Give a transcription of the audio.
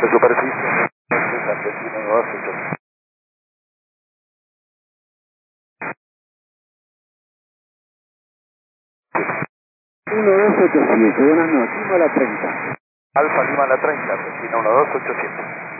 de superficie, Santesino 128. 128, buenas noches, Lima a la 30. Alfa Lima a la 30, Argentina 12887.